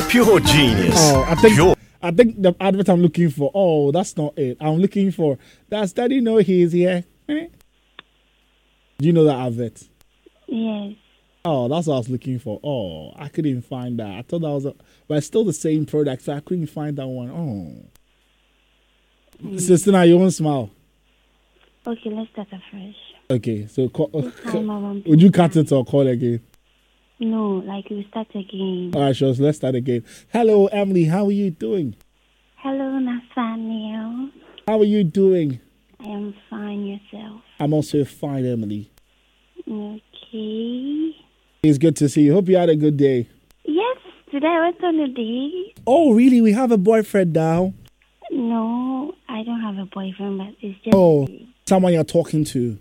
Pure genius. Oh, I think the advert I'm looking for. Oh, that's not it. I'm looking for. Does Daddy know he's here? Do you know that advert? Yes. Oh, that's what I was looking for. Oh, I couldn't find that. I thought that was, but it's still the same product, so I couldn't find that one. Oh, Sister, now you won't smile. Okay, let's start afresh. Okay, so Mom, would you cut it or call again? No, like we start again. All right, sure. So let's start again. Hello, Emily. How are you doing? Hello, Nathaniel. How are you doing? I am fine. Yourself? I'm also fine, Emily. Okay. It's good to see you. Hope you had a good day. Yes, today I went on a date. Oh, really? We have a boyfriend now? No, I don't have a boyfriend, but it's just... Someone you're talking to.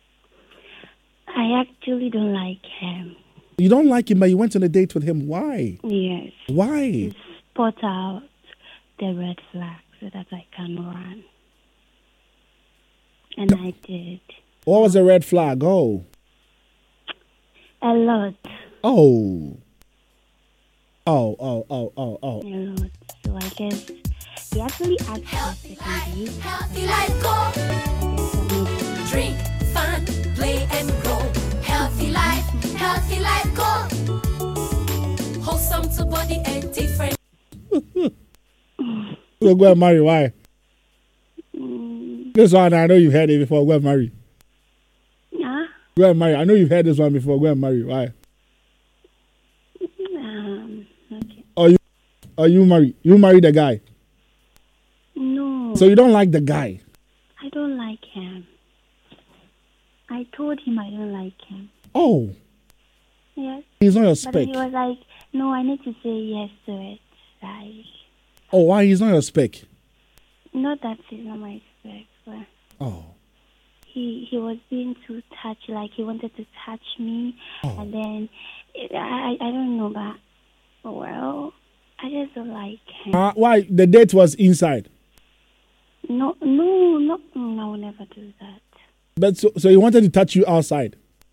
I actually don't like him. You don't like him, but you went on a date with him. Why? Yes. Why? To spot out the red flag so that I can run. And I did. What was the red flag? Oh. A lot. Oh. Oh. A lot. So I guess he actually asked for a second date. Healthy life go. Drink, fun, play and grow. Healthy life go. Wholesome to body and different. So go and marry. Why? This one, I know you've heard it before. Go and marry. Yeah. Go and marry. I know you've heard this one before. Go and marry. Why? Okay. Or you marry? You marry the guy? No. So you don't like the guy? I don't like him. I told him I don't like him. Oh. Yes. He's not your But spec. he was like, no, I need to say yes to it. Like, Oh, why? He's not your spec? not that he's not my spec, but Oh. he was being too touchy. Like, he wanted to touch me. Oh. And then, I don't know, but, well, I just don't like him. Why? The date was inside. No, I will never do that. But so he wanted to touch you outside?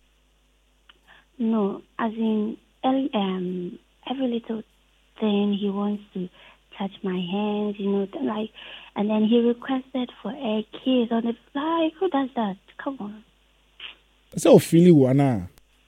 No, as in, every little thing he wants to touch my hands, like, and then he requested for a kiss on the, like, who does that? Come on. So Philly Wana.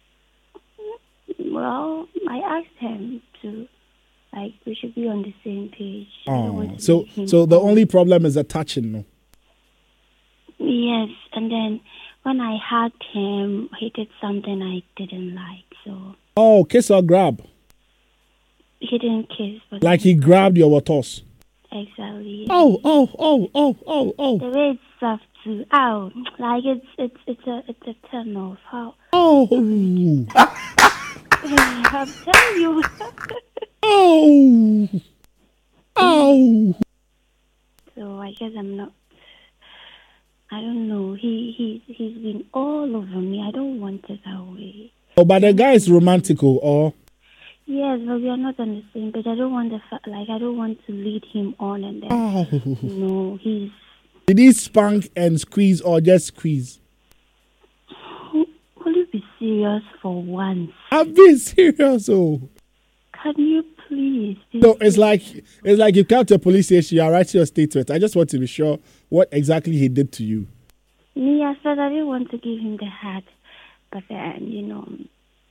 Well, I asked him to, like, we should be on the same page. I don't want to So leave him the alone. only problem is the touching, no? Yes, and then when I hugged him, he did something I didn't like, so... Oh, kiss or grab? He didn't kiss, but... Like he grabbed your waters? Exactly. Oh. The way it's soft too. Ow. Like, it's a turn off. How? Oh. I'm telling you. Oh. Oh. So I guess I'm not... I don't know. He's been all over me. I don't want it that way. Oh, but the guy is romantical, or? Yes, but we are not on the same page. I don't want I don't want to lead him on and then... Oh. No, he's... Did he spank and squeeze or just squeeze? Will you be serious for once? I'm being serious, oh. Can you please? No, it's like you come to a police station, you are writing your statement. I just want to be sure what exactly he did to you. Me, I said I didn't want to give him the hug, but then,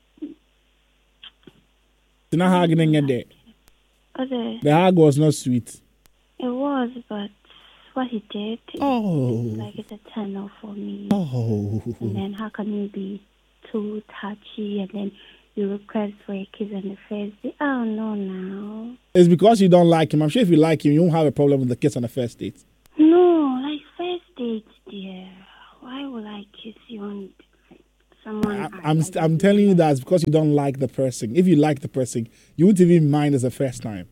It's not hugging in there. Okay. The hug was not sweet. It was, but what he did, it's a turn off for me. Oh. And then how can you be too touchy and then you request for a kiss on the first day? Oh, no, now. It's because you don't like him. I'm sure if you like him, you won't have a problem with the kiss on the first date. No, like first date, dear. Why would I kiss you on someone? I'm telling you that it's because you don't like the person. If you like the person, you wouldn't even mind as the first time.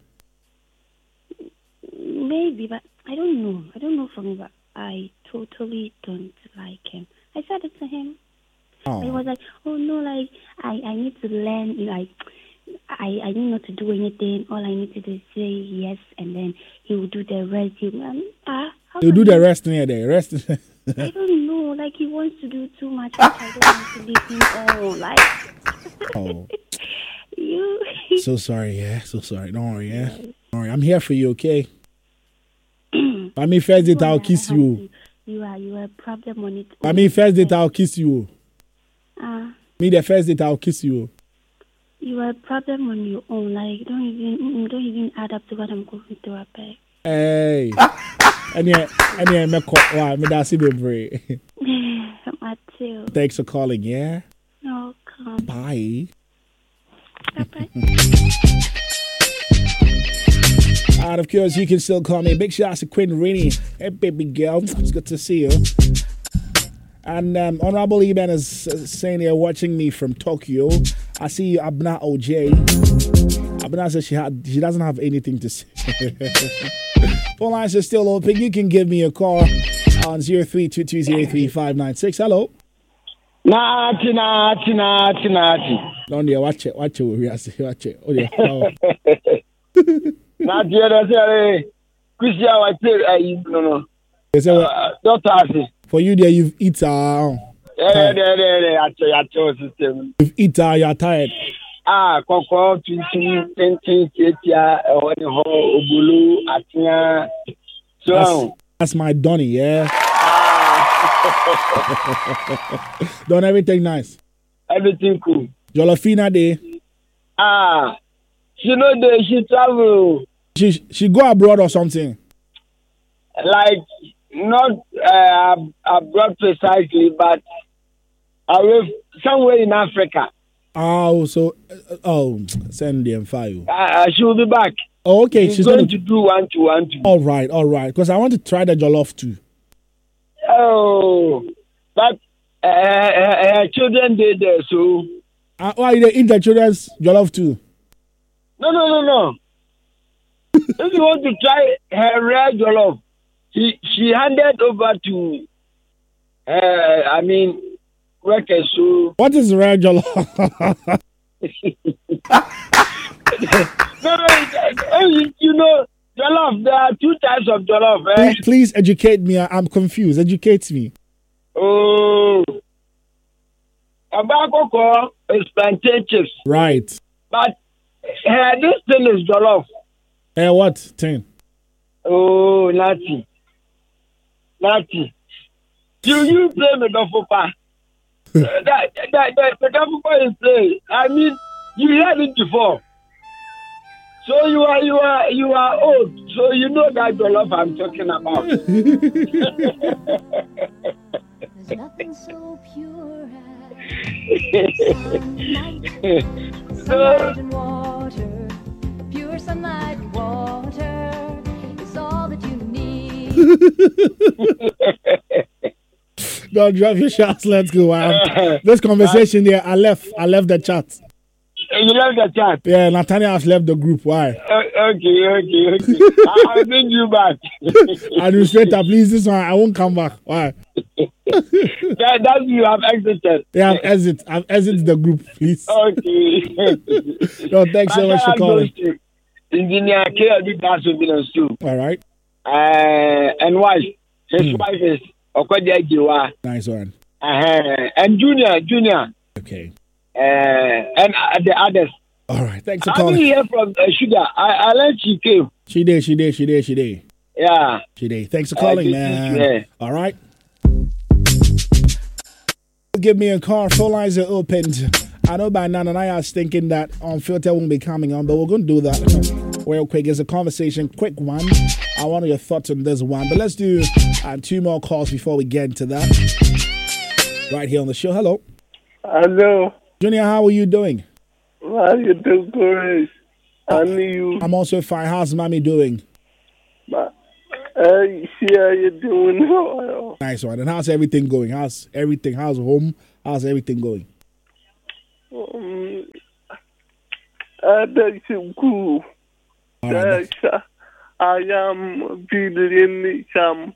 Maybe, but I don't know. I don't know for me, but I totally don't like him. I said it to him. Oh. He was like, oh no, like, I need to learn, like, I need not to do anything. All I need to do is say yes, and then he will do the rest. He'll do the rest near there. Rest. I don't know. Like, he wants to do too much, which I don't want to leave him alone. Like, Oh. you. So sorry, yeah. So sorry. Don't worry, yeah. Don't worry. I'm here for you, okay? I mean, first date, I'll kiss you. You are a problem on it. I mean, first date, I'll kiss you. Me, the first date, I'll kiss you. You are a problem on your own. Like, don't even add up to what I'm going through. A bag. Hey. And yeah, me that's even brave. Matthew. Thanks for calling, yeah? Welcome. Bye. Bye-bye. And of course, you can still call me. Big shout out to Quinn Rainey. Hey, baby girl. It's good to see you. And Honorable Eben is saying they're watching me from Tokyo. I see you, Abna OJ. Abna says she doesn't have anything to say. Phone lines are still open. You can give me a call on 0322033596. Hello. Nati. Don't you watch it? Watch it. Oh yeah. Nati, Christian, I tell no. Doctor, for you there, you've eaten. I system. You've eaten. You're tired. Koko, 20, Obulu, Atia. So that's my Donny, yeah. Done everything nice. Everything cool. Jolofina day. She travel. She go abroad or something. Like not abroad precisely, but away somewhere in Africa. Oh, so send them file. She will be back. Oh, okay. She's going to do 1 to 1 to. All right. Because I want to try the jollof too. Oh, but her children did there, so. Why they eat the children's jollof too? No. If you want to try her rare jollof, she handed over to, workers. So what is rare jollof? No, jollof. There are 2 types of jollof. Please educate me. I'm confused. Educate me. Oh, Abakoko is plantain chips. Right. But this thing is jollof. What thing? Oh, Nati. You play Medofopa. The Medofopa is play. I mean, you heard it before. So you are old. So you know that jollof I'm talking about. There's nothing so pure as sunlight and water. Pure sunlight and water is all that you need. Don't drop your shots. Let's go. This conversation there, I left the chat. You left the chat? Yeah, Nathaniel has left the group. Why? Okay. I'll bring you back. Administrator, please, this one, I won't come back. Why? That you have exited. Yeah, I've exited the group, please. Okay. No, thanks so much for calling. Engineer KLB Basso too. All right. And wife. His wife is Okodia Jiwa. Nice one. And Junior. Okay. And the others. All right. Thanks for I calling. didn't hear from Sugar. I learned she came. She did. Yeah. She did. Thanks for calling, man. Yeah. All right. Give me a call. Phone lines are opened. I know by now, and I was thinking that Filter won't be coming on, but we're going to do that real quick. It's a conversation, quick one. I want your thoughts on this one, but let's do 2 more calls before we get into that. Right here on the show. Hello. Hello. Junior, how are you doing? How you doing, Grace? And you? I'm also fine. How's mommy doing? See how you doing? Nice one. And how's everything going? How's home? How's everything going? That's cool. All right. I am feeling some.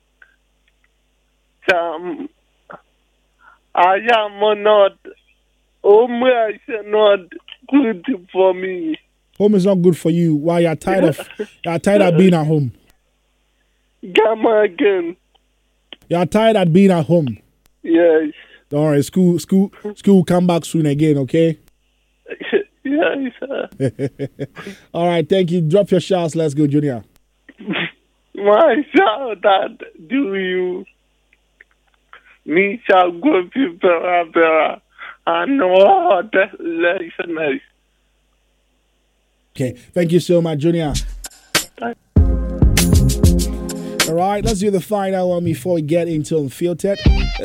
I am not. Home is not good for me. Home is not good for you. Why you're tired of being at home? Come again. You're tired of being at home. Yes. Don't worry, school come back soon again, okay? Yes. Yes, sir. All right, thank you. Drop your shouts. Let's go, Junior. My shout out do you. Me shall go people. I know that listeners. Okay, thank you so much, Junior. All right, let's do the final one before we get into Unfiltered.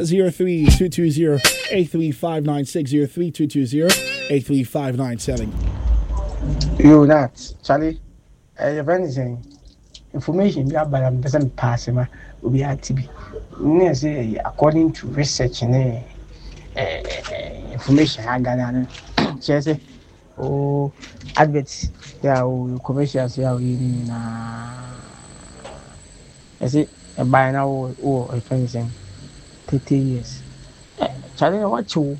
03-220-83596, 03-220-83597. Yo, that Charlie. If anything, information you have by them doesn't pass him. Will be at TB. According to research and information I got, say, oh, adverts, yeah, commercials, yeah, I see a buy now or a fencing 30 years. Charlie, what you?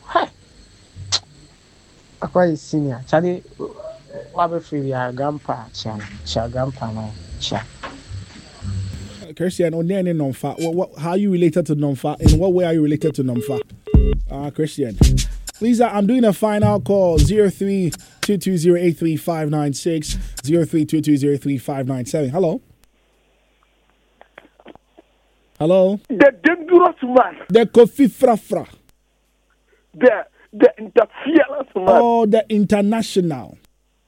I quite senior. Charlie, what be free your grandpa, cha grandpa, no, cha. Christian, on there in non-fa. How are you related to non-fa? In what way are you related to non-fa? Christian. Please, I'm doing a final call. 03-220-83596, 03-220-83597. Hello? Hello? The dangerous man. The Kofi Frafra. The interference man. Oh, the international.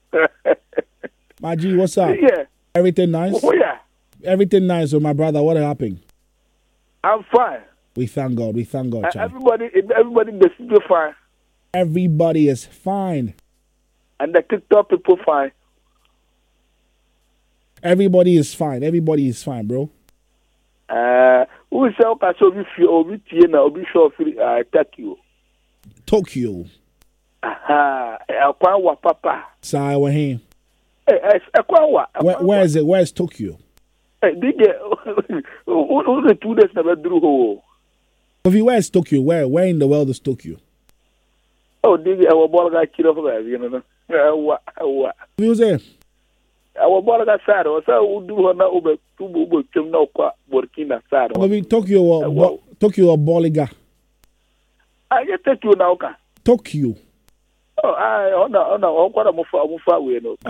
Maji, what's up? Yeah. Everything nice? Oh, yeah. Everything nice with my brother. What happened? I'm fine. We thank God. We thank God, Charlie. Everybody in the studio fine. Everybody is fine. And the TikTok people fine. Everybody is fine. Everybody is fine, bro. Who is okay? So we feel we Tiena, we show Tokyo. Tokyo. Akwa papa. Sai wa him. Akwa. Where is it? Where is Tokyo? Did who the 2 days never drew? Where is Tokyo? Where in the world is Tokyo? Oh, did our ball got killed over you know? What? Who's there? Our ball got sad. Or so do her now over 2 books to know what Burkina sad. Tokyo or Boliga? I get Tokyo now. Tokyo. Oh, no, what I'm far away. No,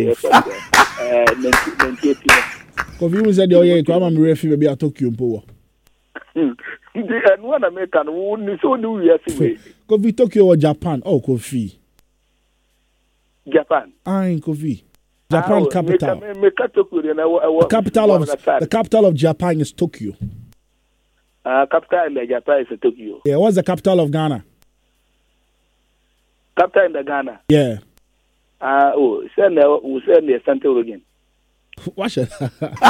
Because you said, oh, yeah, come on, referee, maybe I Tokyo. And one American who so do yesterday. Kofi Tokyo or Japan? Oh, Kofi. Japan. Kofi. Japan capital. The capital of Japan is Tokyo. Capital in Japan is Tokyo. Yeah, what's the capital of Ghana? Capital in the Ghana. Yeah. Send the Santo again. What should No,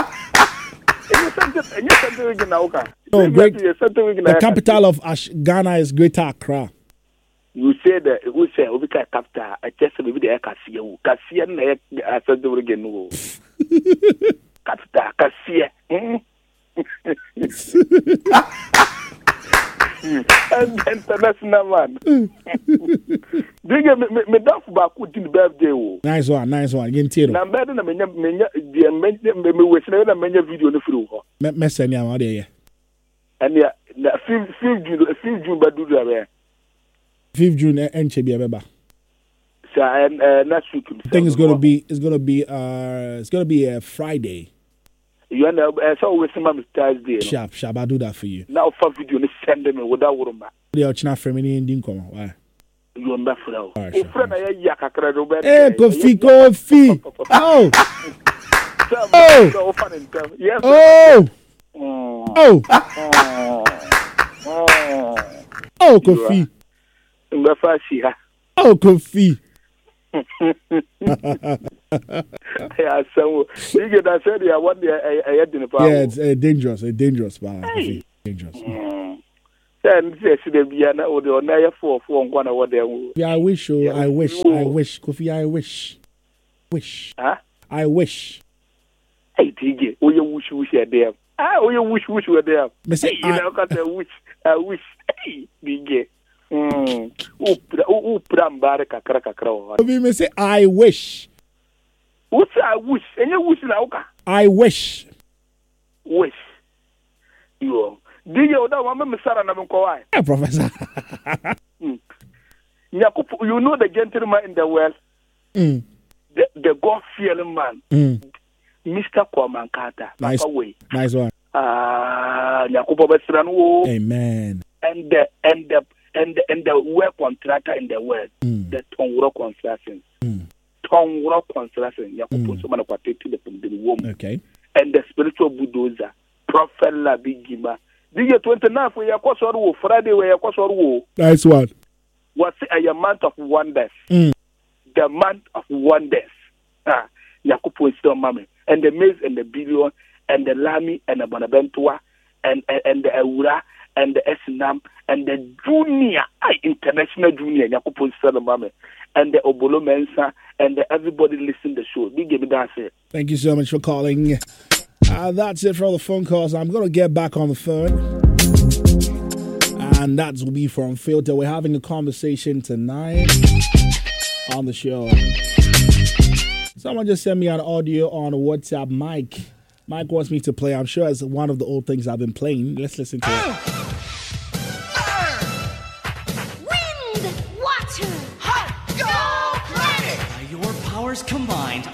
great. The capital of Ghana is Greater Accra. You say that we say we can capital. I just maybe the Cassia. Cassia na Santo again. Capital Cassia. And international man. Big me don't back with the birthday. Nice one. Gentiro. Na better na menya me wese na menya video no free ho. Me send ya ma dey. And ya na 5th June ba do there. 5th June enche bia beba. So next week. I think it's going to be a Friday. You know, so we see my Thursday. Sharp. I'll do that for you. Now for video, send them without worrying. They are not from any Indian come. Why? You are not for now. Hey, Kofi. Oh. Yes. Oh, Kofi. Oh, Kofi. Yeah, so you get that said, I want the it's dangerous, man. Hey. Dangerous. Then say should be an order or near 4 1 over there. Yeah, I wish, Kofi, I wish. Huh? I wish. Hey, TJ, oh, you wish you there. Oh, you wish you were there. I wish. Hey, DJ. Me say I wish. What's I wish? And you wish now? I wish. Wish. You. Do you know what I'm saying? Yeah, Professor. You know the gentleman in the world. the God-fearing man, Mr. Kwame Carter. Nice one. Amen. And the work contractor in the world, the Tongro Construction. Tongro Construction. Okay. And the spiritual bulldozer, Prophet Labigima. DJ 29 for your course or Friday where your course or nice one. What's a month of wonders? The month of wonders. Yakupo is still mommy. And the maize and the billion and the lami and the bonaventura and the Eura and the Esinam and the junior, international junior, Yakupo is still mommy. And the Obolo Mensa and the everybody listen to the show. Big give that. Thank you so much for calling. That's it for all the phone calls. I'm going to get back on the phone. And that will be from Filter. We're having a conversation tonight on the show. Someone just sent me an audio on WhatsApp. Mike wants me to play. I'm sure it's one of the old things I've been playing. Let's listen to it. Wind, water, go planet! Your powers combined,